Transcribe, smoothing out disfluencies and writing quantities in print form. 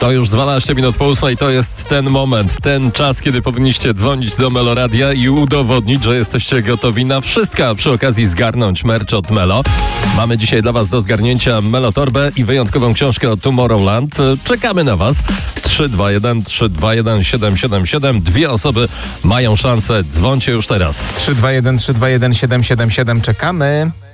To już 12 minut po 8. To jest ten moment, ten czas, kiedy powinniście dzwonić do Meloradia i udowodnić, że jesteście gotowi na wszystko, a przy okazji zgarnąć merch od Melo. Mamy dzisiaj dla was do zgarnięcia Melotorbę i wyjątkową książkę od Tomorrowland. Czekamy na was. 321-321-777. Dwie osoby mają szansę. Dzwońcie już teraz. 321-321-777. Czekamy.